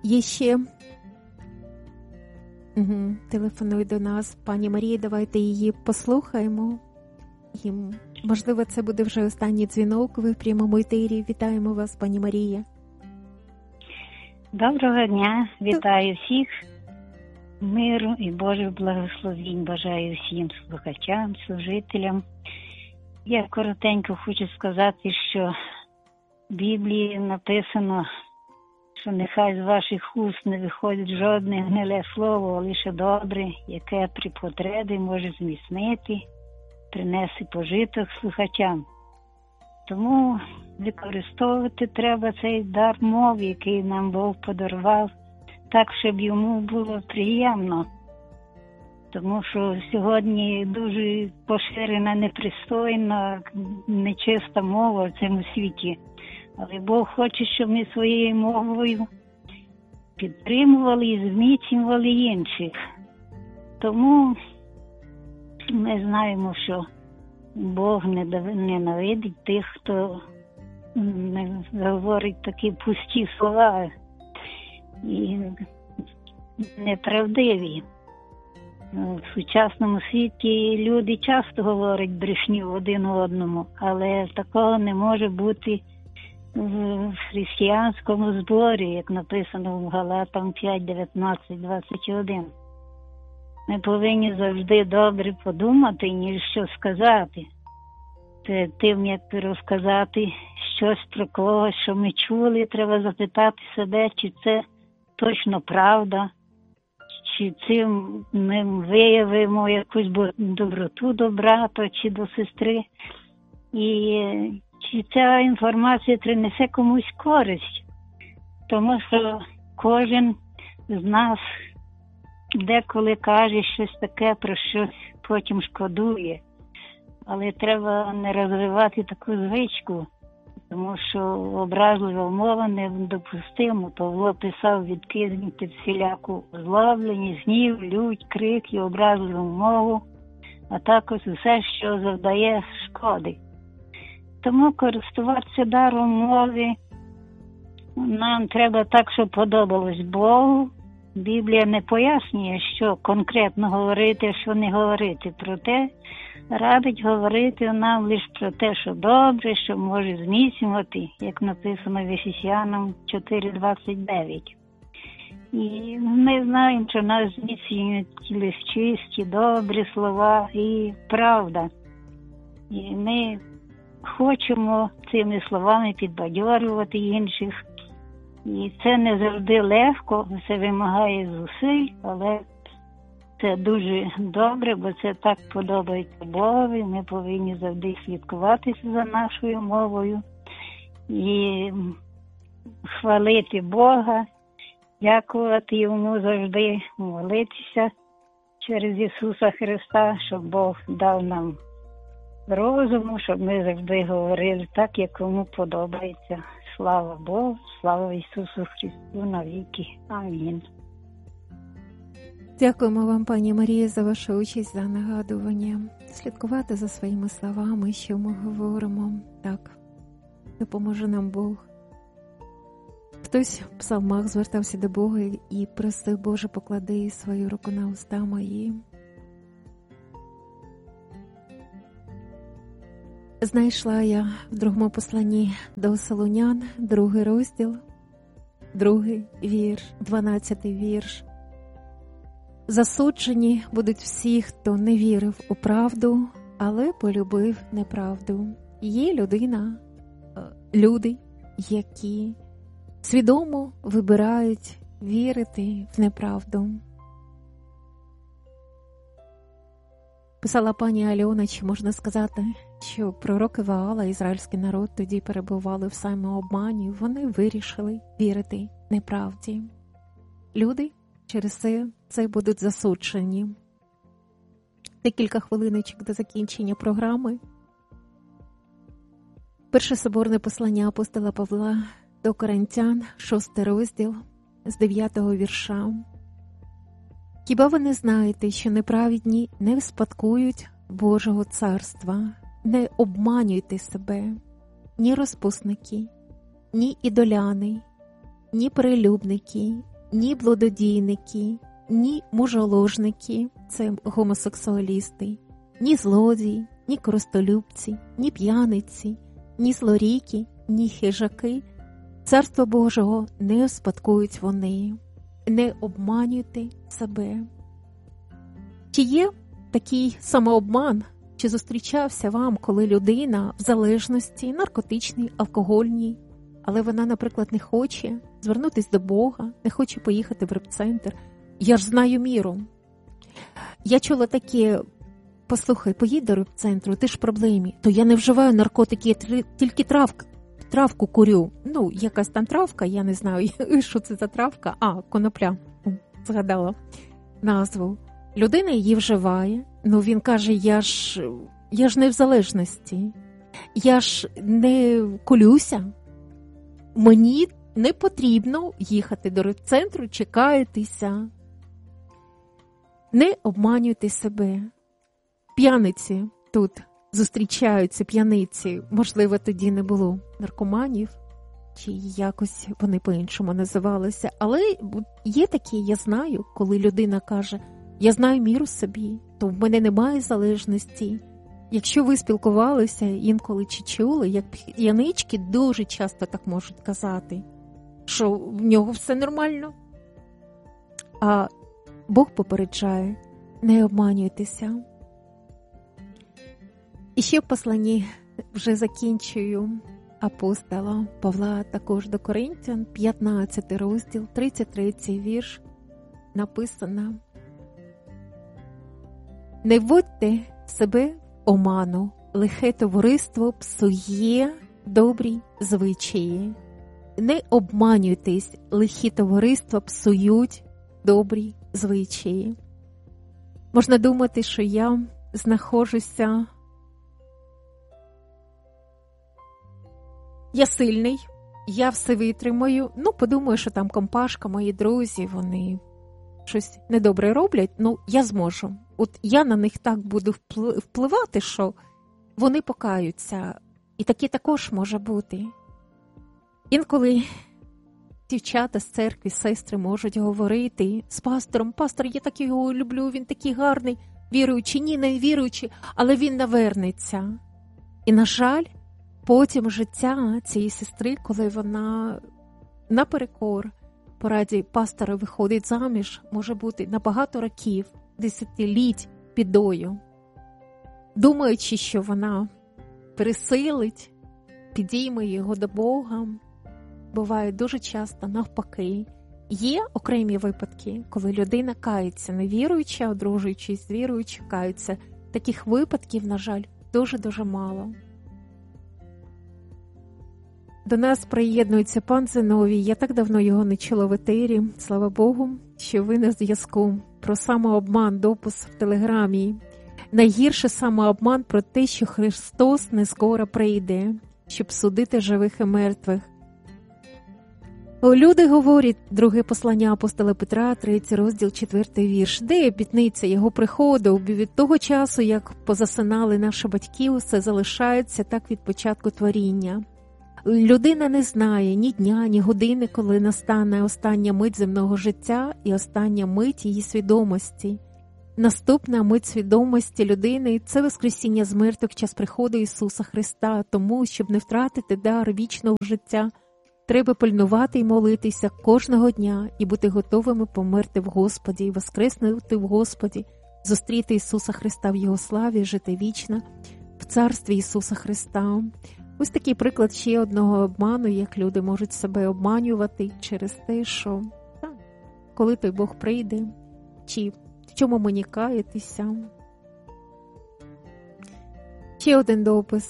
Є ще телефонує до нас пані Марія, давайте її послухаємо. І, можливо, це буде вже останній дзвінок, ви в прямому етері. Вітаємо вас, пані Марія. Доброго дня, вітаю всіх. Миру і Божих благословінь бажаю всім слухачам, служителям. Я коротенько хочу сказати, що в Біблії написано, що нехай з ваших уст не виходить жодне гниле слово, а лише добре, яке при потребі може зміцнити, принести пожиток слухачам. Тому використовувати треба цей дар мови, який нам Бог подарував, так, щоб йому було приємно. Тому що сьогодні дуже поширена, непристойна, нечиста мова в цьому світі. Але Бог хоче, щоб ми своєю мовою підтримували і зміцнювали інших. Тому ми знаємо, що Бог ненавидить тих, хто не говорить такі пусті слова і неправдиві. В сучасному світі люди часто говорять брехню один одному, але такого не може бути в християнському зборі, як написано в Галатам 5, 19, 21. Ми повинні завжди добре подумати, ніж що сказати. Перед тим, як розказати щось про когось, що ми чули, треба запитати себе, чи це точно правда, чи цим ми виявимо якусь доброту до брата чи до сестри, і чи ця інформація принесе комусь користь. Тому що кожен з нас деколи каже щось таке, про щось потім шкодує. Але треба не розвивати таку звичку, тому що образлива мова недопустима. Павло писав: відкиньте всіляку злобленість, гнів, лють, крик і образливу мову, а також усе, що завдає шкоди. Тому користуватися даром мови нам треба так, щоб подобалось Богу. Біблія не пояснює, що конкретно говорити, що не говорити. Проте радить говорити нам лише про те, що добре, що може зміцнювати, як написано в Ефесянам 4:29. І ми знаємо, що нас зміцнюють лише чисті, добрі слова і правда. І ми хочемо цими словами підбадьорювати інших. І це не завжди легко, це вимагає зусиль, але це дуже добре, бо це так подобається Богові. Ми повинні завжди слідкуватися за нашою мовою і хвалити Бога, дякувати Йому завжди, молитися через Ісуса Христа, щоб Бог дав нам розуму, щоб ми завжди говорили так, як Йому подобається. Слава Богу, слава Ісусу Христу навіки. Амінь. Дякуємо вам, пані Марія, за вашу участь, за нагадування. Слідкувати за своїми словами, що ми говоримо. Так, допоможе нам Бог. Хтось в псалмах звертався до Бога і просив: Боже, поклади свою руку на уста мої. Знайшла я в другому посланні до Солунян, 2 розділ, 2 вірш, 12 вірш. Засуджені будуть всі, хто не вірив у правду, але полюбив неправду. Є люди, які свідомо вибирають вірити в неправду. Писала пані Альона, чи можна сказати, що пророки Ваала, ізраїльський народ, тоді перебували в самообмані, вони вирішили вірити неправді. Люди через це будуть засуджені. Декілька хвилиночок до закінчення програми. Перше соборне послання апостола Павла до Коринтян, 6 розділ, з 9 вірша. Хіба ви не знаєте, що неправедні не вспадкують Божого царства? Не обманюйте себе, ні розпусники, ні ідоляни, ні перелюбники, ні блудодійники, ні мужоложники, це гомосексуалісти, ні злодії, ні користолюбці, ні п'яниці, ні злоріки, ні хижаки. Царство Божого не успадкують вони. Не обманюйте себе. Чи є такий самообман? Чи зустрічався вам, коли людина в залежності, наркотичній, алкогольній, але вона, наприклад, не хоче звернутися до Бога, не хоче поїхати в реп-центр? Я ж знаю міру. Я чула таке: послухай, поїдь до реп-центру, ти ж в проблемі. То я не вживаю наркотики, я тільки травку курю. Ну, якась там травка, я не знаю, що це за травка. Конопля, згадала назву. Людина її вживає, він каже, я ж не в залежності, я ж не колюся, мені не потрібно їхати до реп-центру, чекаєтеся. Не обманюйте себе. П'яниці тут зустрічаються, п'яниці, можливо, тоді не було наркоманів, чи якось вони по-іншому називалися, але є такі, я знаю, коли людина каже, я знаю міру собі, то в мене немає залежності. Якщо ви спілкувалися інколи чи чули, як п'янички дуже часто так можуть казати, що в нього все нормально. А Бог попереджає, не обманюйтеся. І ще в посланні, вже закінчую, апостола Павла також до Коринтян, 15 розділ, 33 вірш, написано: «Не вводьте себе в оману, лихе товариство псує добрі звичаї». Не обманюйтесь, лихі товариства псують добрі звичаї. Можна думати, що я знаходжуся, я сильний, я все витримаю. Подумаю, що там компашка, мої друзі, вони щось недобре роблять, я зможу. От я на них так буду впливати, що вони покаються. І таке також може бути. Інколи дівчата з церкви, сестри можуть говорити з пастором: «Пастор, я так його люблю, він такий гарний, віруючий, ні, не віруючий, але він навернеться». І, на жаль, потім життя цієї сестри, коли вона наперекор пораді пастора виходить заміж, може бути на багато років, десятиліть бідою, думаючи, що вона пересилить, підійме його до Бога. Буває дуже часто навпаки. Є окремі випадки, коли людина кається, не віруюча, одружуючись з віруючим, кається. Таких випадків, на жаль, дуже-дуже мало. До нас приєднується пан Зиновій. Я так давно його не чула в етері. Слава Богу, що ви на зв'язку. Про самообман, допис в Телеграмі. Найгірше самообман про те, що Христос не скоро прийде, щоб судити живих і мертвих. Люди говорять, друге послання апостола Петра, 3 розділ, 4 вірш. Де обітниця його приходу? Від того часу, як позасинали наші батьки, все залишається так від початку творіння. Людина не знає ні дня, ні години, коли настане остання мить земного життя і остання мить її свідомості. Наступна мить свідомості людини – це воскресіння з мертвих в час приходу Ісуса Христа. Тому, щоб не втратити дар вічного життя, треба пильнувати і молитися кожного дня і бути готовими померти в Господі, і воскреснути в Господі, зустріти Ісуса Христа в Його славі, жити вічно в Царстві Ісуса Христа. Ось такий приклад ще одного обману, як люди можуть себе обманювати через те, що коли той Бог прийде, чи в чому мені каятися. Ще один допис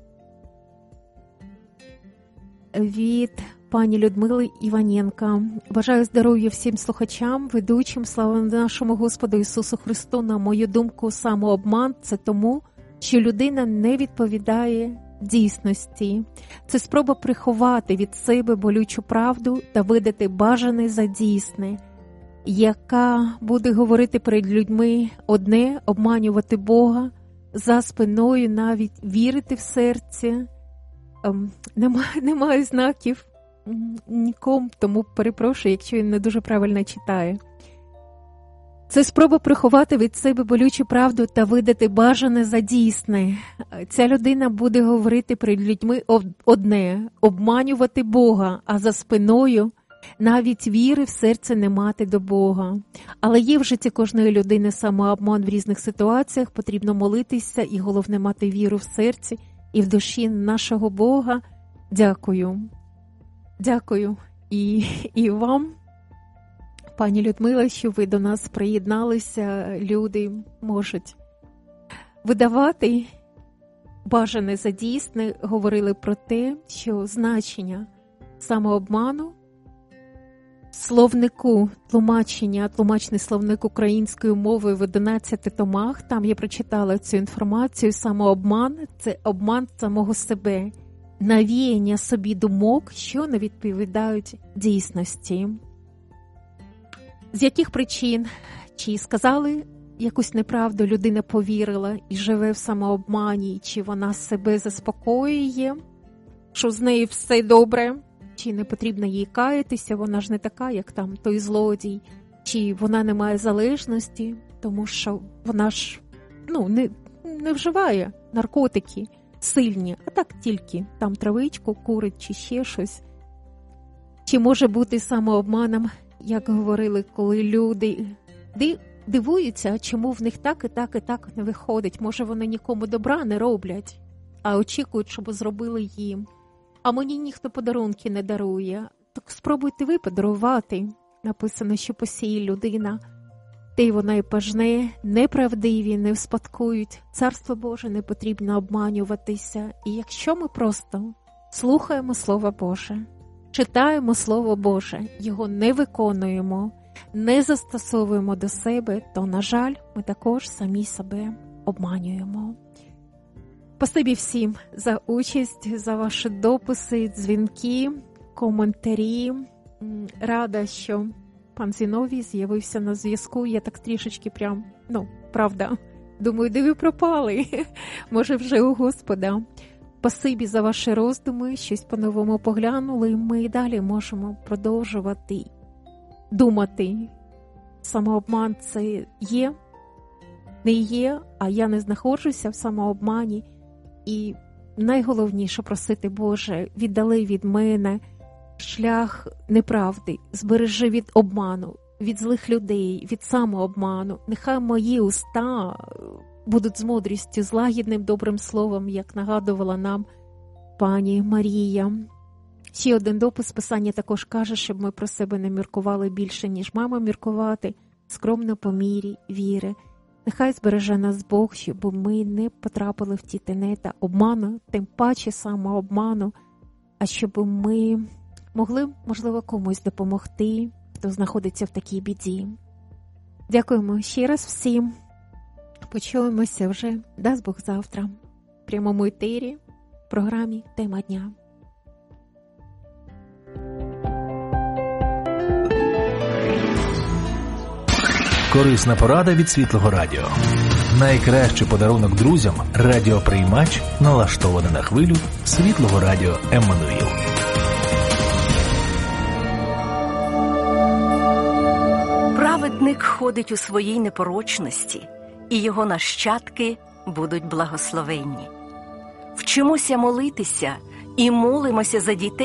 від пані Людмили Іваненка. Бажаю здоров'я всім слухачам, ведучим. Слава нашому Господу Ісусу Христу. На мою думку, самообман – це тому, що людина не відповідає дійсності. Це спроба приховати від себе болючу правду та видати бажане за дійсне, яка буде говорити перед людьми одне, обманювати Бога, за спиною навіть вірити в серці. Немає знаків нікому, тому перепрошую, якщо він не дуже правильно читає. Це спроба приховати від себе болючу правду та видати бажане за дійсне. Ця людина буде говорити перед людьми одне – обманювати Бога, а за спиною навіть віри в серце не мати до Бога. Але є в житті кожної людини самообман в різних ситуаціях, потрібно молитися і головне мати віру в серці і в душі нашого Бога. Дякую. Дякую і вам, пані Людмила, що ви до нас приєдналися. Люди можуть видавати бажане за дійсне. Говорили про те, що значення самообману словнику тлумачний словник українською мовою в 11 томах, там я прочитала цю інформацію. Самообман – це обман самого себе, навіяння собі думок, що не відповідають дійсності. З яких причин? Чи сказали якусь неправду, людина повірила і живе в самообмані, чи вона себе заспокоює, що з нею все добре, чи не потрібно їй каятися, вона ж не така, як там той злодій, чи вона не має залежності, тому що вона ж не вживає наркотики сильні, а так тільки там травичку курить чи ще щось. Чи може бути самообманом, як говорили, коли люди дивуються, чому в них так і так не виходить. Може, вони нікому добра не роблять, а очікують, щоб зробили їм. А мені ніхто подарунки не дарує. Так спробуйте ви подарувати. Написано, що посіє людина, те й вона й пожне, неправдиві не вспадкують. Царство Боже, не потрібно обманюватися. І якщо ми просто слухаємо Слово Боже, читаємо Слово Боже, його не виконуємо, не застосовуємо до себе, то, на жаль, ми також самі себе обманюємо. Спасибі всім за участь, за ваші дописи, дзвінки, коментарі. Рада, що пан Зіновій з'явився на зв'язку. Я так трішечки правда, думаю, де ви пропали? Може, вже у Господа. Спасибі за ваші роздуми, щось по-новому поглянули. Ми і далі можемо продовжувати думати. Самообман – це є, не є, а я не знаходжуся в самообмані. І найголовніше просити, Боже, віддали від мене шлях неправди, збережи від обману, від злих людей, від самообману. Нехай мої уста будуть з мудрістю, з лагідним добрим словом, як нагадувала нам пані Марія. Ще один допис Писання також каже, щоб ми про себе не міркували більше, ніж мама міркувати, скромно по мірі віри. Нехай збереже нас Бог, щоб ми не потрапили в ті тенета обману, тим паче самообману, а щоб ми могли, можливо, комусь допомогти, хто знаходиться в такій біді. Дякуємо ще раз всім. Почуємося вже, дасть Бог, завтра в прямому етері в програмі «Тема дня». Корисна порада від Світлого Радіо. Найкращий подарунок друзям – радіоприймач, налаштований на хвилю Світлого Радіо Еммануїл. Праведник ходить у своїй непорочності, і його нащадки будуть благословенні. Вчимося молитися і молимося за дітей,